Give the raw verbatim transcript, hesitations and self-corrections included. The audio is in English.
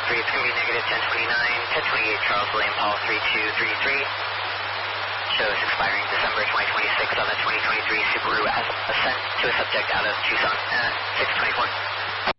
three, it's going to be negative ten twenty-nine, ten twenty-eight, Charles William Paul three two three three. Shows expiring December twenty twenty-six on the twenty twenty-three Subaru Ascent to a subject out of Tucson at six twenty-four.